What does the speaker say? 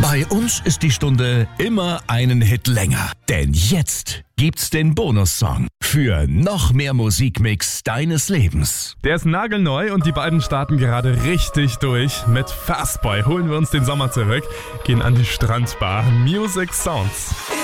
Bei uns ist die Stunde immer einen Hit länger. Denn jetzt gibt's den Bonussong für noch mehr Musikmix deines Lebens. Der ist nagelneu und die beiden starten gerade richtig durch. Mit Fastboy holen wir uns den Sommer zurück, gehen an die Strandbar. Music Sounds.